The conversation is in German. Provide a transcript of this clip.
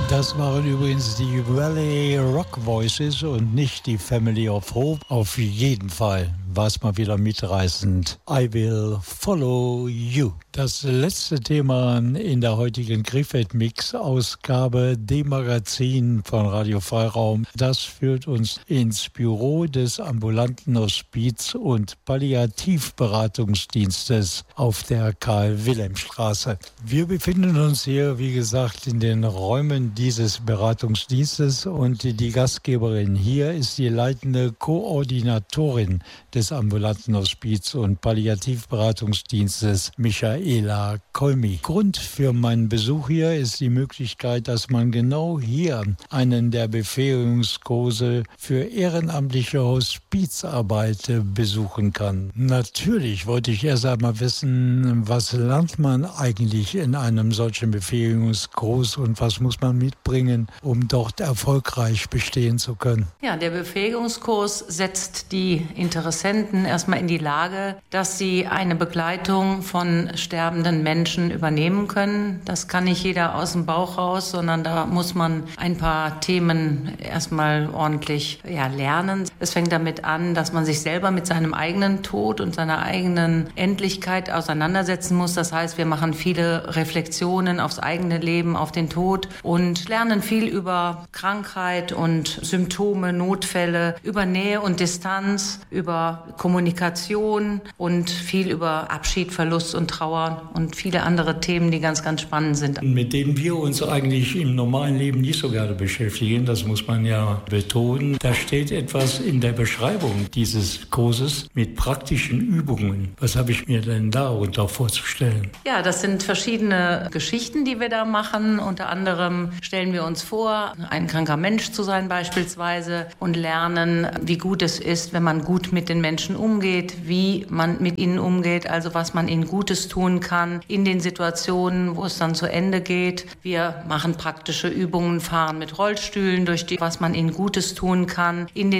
Das waren übrigens die Valley Rock Voices und nicht die Family of Hope. Auf jeden Fall war es mal wieder mitreißend. I will follow you. Das letzte Thema in der heutigen Krefeld-Mix-Ausgabe, dem Magazin von Radio Freiraum, das führt uns ins Büro des ambulanten Hospiz- und Palliativberatungsdienstes auf der Karl-Wilhelm-Straße. Wir befinden uns hier, wie gesagt, in den Räumen dieses Beratungsdienstes und die Gastgeberin hier ist die leitende Koordinatorin des ambulanten Hospiz- und Palliativberatungsdienstes, Michaela Kolmi. Grund für meinen Besuch hier ist die Möglichkeit, dass man genau hier einen der Befähigungskurse für ehrenamtliche Hospizarbeit besuchen kann. Natürlich wollte ich erst einmal wissen, was lernt man eigentlich in einem solchen Befähigungskurs und was muss man mitbringen, um dort erfolgreich bestehen zu können? Ja, der Befähigungskurs setzt die Interessenten erstmal in die Lage, dass sie eine Begleitung von sterbenden Menschen übernehmen können. Das kann nicht jeder aus dem Bauch raus, sondern da muss man ein paar Themen erstmal ordentlich lernen. Es fängt damit an, dass man sich selber mit seinem eigenen Tod und seiner eigenen Endlichkeit auseinandersetzen muss. Das heißt, wir machen viele Reflexionen aufs eigene Leben, auf den Tod und lernen viel über Krankheit und Symptome, Notfälle, über Nähe und Distanz, über Kommunikation und viel über Abschied, Verlust und Trauer und viele andere Themen, die ganz, ganz spannend sind. Mit denen wir uns eigentlich im normalen Leben nicht so gerne beschäftigen, das muss man ja betonen. Da steht etwas in der Beschreibung dieses Kurses mit praktischen Übungen. Was habe ich mir denn darunter vorzustellen? Ja, das sind verschiedene Geschichten, die wir da machen. Unter anderem stellen wir uns vor, ein kranker Mensch zu sein beispielsweise und lernen, wie gut es ist, wenn man gut mit den Menschen umgeht, wie man mit ihnen umgeht, also was man ihnen Gutes tun kann in den Situationen, wo es dann zu Ende geht. Wir machen praktische Übungen, fahren mit Rollstühlen was man ihnen Gutes tun kann in den